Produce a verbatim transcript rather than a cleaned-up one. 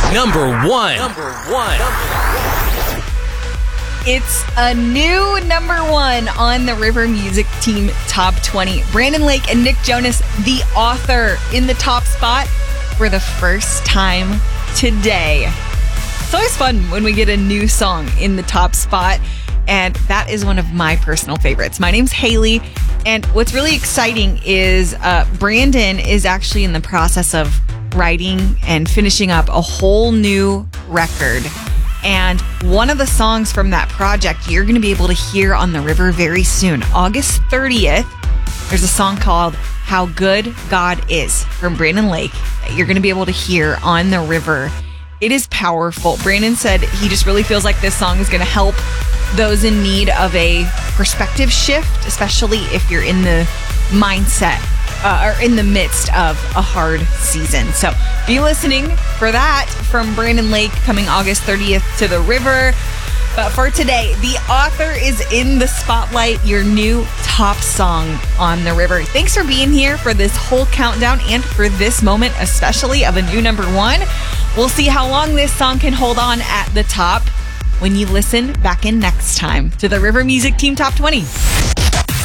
Number one. Number one. It's a new number one on the River Music Team Top twenty. Brandon Lake and Nick Jonas, The Author, in the top spot for the first time today. It's always fun when we get a new song in the top spot, and that is one of my personal favorites. My name's Haley, and what's really exciting is uh, Brandon is actually in the process of writing and finishing up a whole new record. And one of the songs from that project you're going to be able to hear on the river very soon. August thirtieth, there's a song called How Good God Is from Brandon Lake that you're going to be able to hear on the river. It is powerful. Brandon said he just really feels like this song is going to help those in need of a perspective shift, especially if you're in the mindset uh, or in the midst of a hard season. So be listening for that from Brandon Lake coming August thirtieth to the river. But for today, The Author is in the spotlight, your new top song on the river. Thanks for being here for this whole countdown and for this moment, especially of a new number one. We'll see how long this song can hold on at the top when you listen back in next time to the River Music Team Top twenty.